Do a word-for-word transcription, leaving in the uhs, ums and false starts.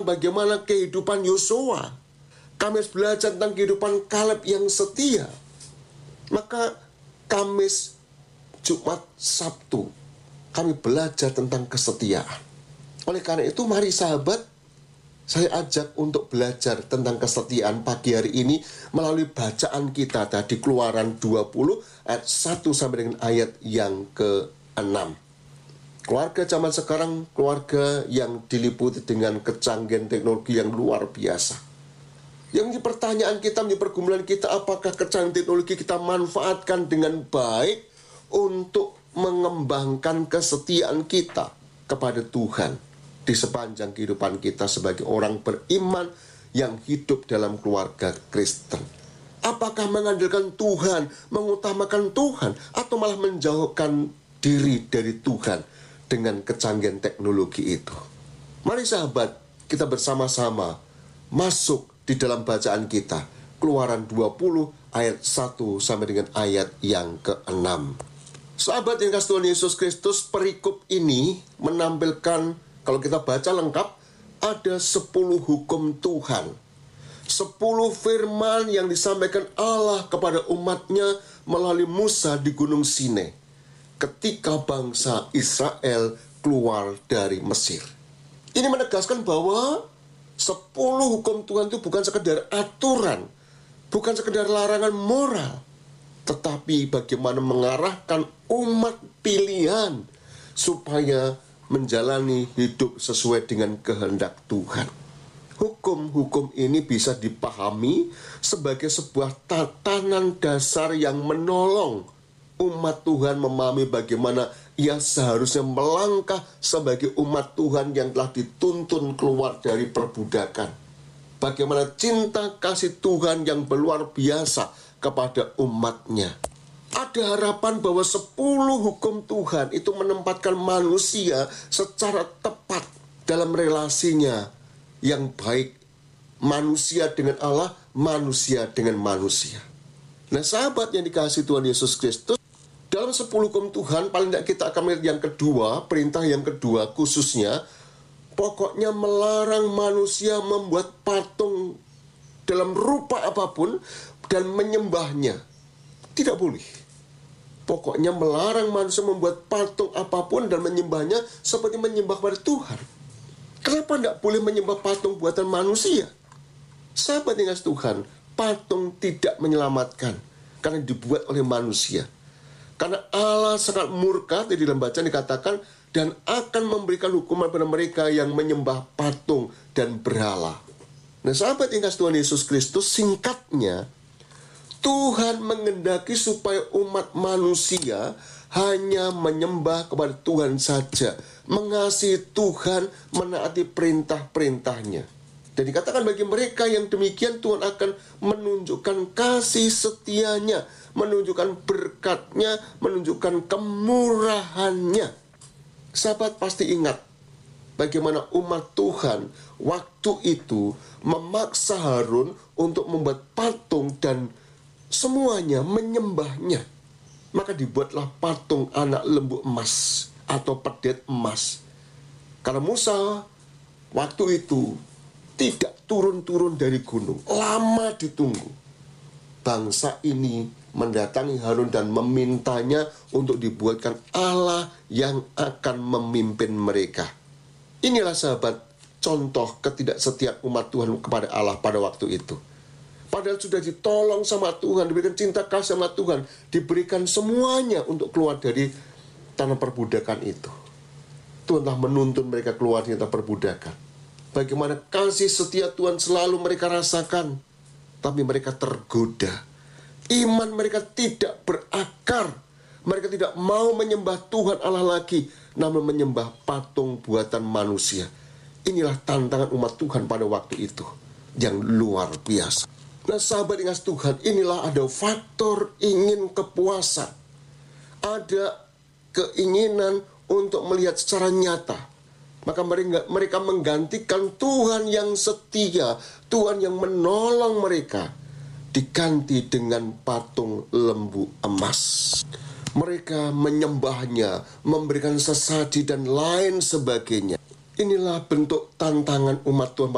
bagaimana kehidupan Yosua. Kami harus belajar tentang kehidupan Kaleb yang setia. Maka Kamis, Jumat, Sabtu, kami belajar tentang kesetiaan. Oleh karena itu, mari sahabat, saya ajak untuk belajar tentang kesetiaan pagi hari ini melalui bacaan kita tadi Keluaran dua puluh ayat satu sampai dengan ayat yang keenam. Keluarga zaman sekarang, keluarga yang diliputi dengan kecanggihan teknologi yang luar biasa. Yang menjadi pertanyaan kita, menjadi pergumulan kita, apakah kecanggihan teknologi kita manfaatkan dengan baik untuk mengembangkan kesetiaan kita kepada Tuhan di sepanjang kehidupan kita sebagai orang beriman yang hidup dalam keluarga Kristen. Apakah mengandalkan Tuhan, mengutamakan Tuhan, atau malah menjauhkan diri dari Tuhan dengan kecanggihan teknologi itu? Mari sahabat, kita bersama-sama masuk di dalam bacaan kita, Keluaran dua puluh ayat satu sampai dengan ayat yang keenam. Sahabat yang kasih Tuhan Yesus Kristus, perikop ini menampilkan, kalau kita baca lengkap, ada sepuluh hukum Tuhan. Sepuluh firman yang disampaikan Allah kepada umatnya melalui Musa di Gunung Sinai ketika bangsa Israel keluar dari Mesir. Ini menegaskan bahwa sepuluh hukum Tuhan itu bukan sekedar aturan, bukan sekedar larangan moral, tetapi bagaimana mengarahkan umat pilihan supaya menjalani hidup sesuai dengan kehendak Tuhan. Hukum-hukum ini bisa dipahami sebagai sebuah tatanan dasar yang menolong umat Tuhan memahami bagaimana ia seharusnya melangkah sebagai umat Tuhan yang telah dituntun keluar dari perbudakan. Bagaimana cinta kasih Tuhan yang luar biasa kepada umatnya. Ada harapan bahwa sepuluh hukum Tuhan itu menempatkan manusia secara tepat dalam relasinya yang baik. Manusia dengan Allah, manusia dengan manusia. Nah sahabat yang dikasihi Tuhan Yesus Kristus, dalam sepuluh hukum Tuhan, paling tidak kita akan melihat yang kedua, perintah yang kedua khususnya, pokoknya melarang manusia membuat patung dalam rupa apapun dan menyembahnya. Tidak boleh. Pokoknya melarang manusia membuat patung apapun dan menyembahnya seperti menyembah pada Tuhan. Kenapa tidak boleh menyembah patung buatan manusia? Sahabat yang kasih Tuhan, patung tidak menyelamatkan karena dibuat oleh manusia. Karena Allah sangat murka, di dalam bacaan dikatakan, dan akan memberikan hukuman pada mereka yang menyembah patung dan berhala. Nah sahabat yang kasih Tuhan Yesus Kristus, singkatnya, Tuhan mengendaki supaya umat manusia hanya menyembah kepada Tuhan saja, mengasihi Tuhan, menaati perintah-perintahnya. Dan dikatakan bagi mereka yang demikian, Tuhan akan menunjukkan kasih setianya, menunjukkan berkatnya, menunjukkan kemurahannya. Sahabat pasti ingat bagaimana umat Tuhan waktu itu memaksa Harun untuk membuat patung dan semuanya menyembahnya. Maka dibuatlah patung anak lembu emas atau pedet emas. Karena Musa waktu itu tidak turun-turun dari gunung, lama ditunggu. Bangsa ini mendatangi Harun dan memintanya untuk dibuatkan Allah yang akan memimpin mereka. Inilah sahabat contoh ketidaksetiaan umat Tuhan kepada Allah pada waktu itu. Padahal sudah ditolong sama Tuhan, diberikan cinta kasih sama Tuhan, diberikan semuanya untuk keluar dari tanah perbudakan itu. Tuhan telah menuntun mereka keluar dari tanah perbudakan. Bagaimana kasih setia Tuhan selalu mereka rasakan, tapi mereka tergoda. Iman mereka tidak berakar. Mereka tidak mau menyembah Tuhan Allah lagi, namun menyembah patung buatan manusia. Inilah tantangan umat Tuhan pada waktu itu yang luar biasa. Nah sahabat yang kasih Tuhan, inilah ada faktor ingin kepuasan. Ada keinginan untuk melihat secara nyata. Maka mereka, mereka menggantikan Tuhan yang setia, Tuhan yang menolong mereka, diganti dengan patung lembu emas. Mereka menyembahnya, memberikan sesaji dan lain sebagainya. Inilah bentuk tantangan umat Tuhan